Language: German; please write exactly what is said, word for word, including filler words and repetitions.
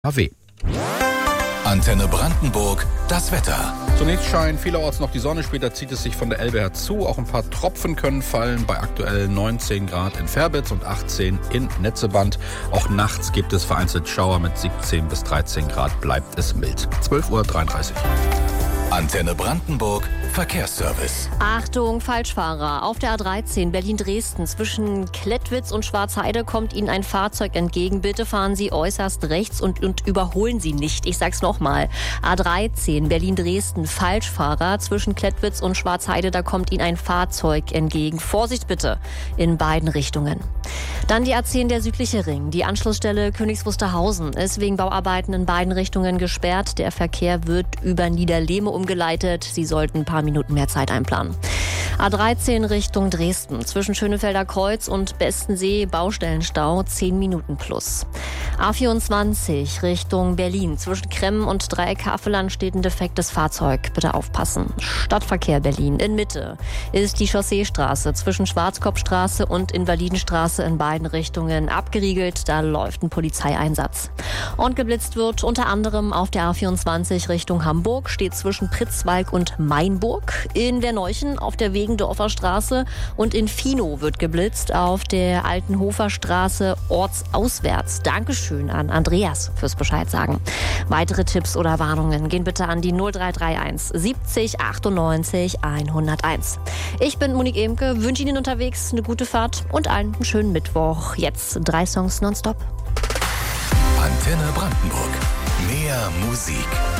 H W. Antenne Brandenburg, das Wetter. Zunächst scheint vielerorts noch die Sonne, später zieht es sich von der Elbe her zu. Auch ein paar Tropfen können fallen, bei aktuell neunzehn Grad in Färbitz und achtzehn in Netzeband. Auch nachts gibt es vereinzelt Schauer, mit siebzehn bis dreizehn Grad bleibt es mild. zwölf Uhr dreiunddreißig. Antenne Brandenburg, Verkehrsservice. Achtung, Falschfahrer. Auf der A dreizehn Berlin-Dresden zwischen Klettwitz und Schwarzheide kommt Ihnen ein Fahrzeug entgegen. Bitte fahren Sie äußerst rechts und, und überholen Sie nicht. Ich sag's nochmal. A dreizehn Berlin-Dresden, Falschfahrer zwischen Klettwitz und Schwarzheide. Da kommt Ihnen ein Fahrzeug entgegen. Vorsicht bitte in beiden Richtungen. Dann die A zehn, der südliche Ring. Die Anschlussstelle Königs Wusterhausen ist wegen Bauarbeiten in beiden Richtungen gesperrt. Der Verkehr wird über Niederlehme umgeleitet. Sie sollten ein paar Minuten mehr Zeit einplanen. A dreizehn Richtung Dresden. Zwischen Schönefelder Kreuz und Bestensee Baustellenstau zehn Minuten plus. A vierundzwanzig Richtung Berlin. Zwischen Kremmen und Dreieck Havelland steht ein defektes Fahrzeug. Bitte aufpassen. Stadtverkehr Berlin. In Mitte ist die Chausseestraße zwischen Schwarzkopfstraße und Invalidenstraße in beiden Richtungen abgeriegelt. Da läuft ein Polizeieinsatz. Und geblitzt wird unter anderem auf der A vierundzwanzig Richtung Hamburg. Steht zwischen Pritzwalk und Mainburg. In Werneuchen auf der Wegendorfer Straße und in Finow wird geblitzt auf der Altenhofer Straße ortsauswärts. Dankeschön an Andreas fürs Bescheid sagen. Weitere Tipps oder Warnungen gehen bitte an die null drei drei eins siebzig achtundneunzig hunderteins. Ich bin Monique Emke, wünsche Ihnen unterwegs eine gute Fahrt und allen einen schönen Mittwoch. Jetzt drei Songs nonstop. Antenne Brandenburg. Mehr Musik.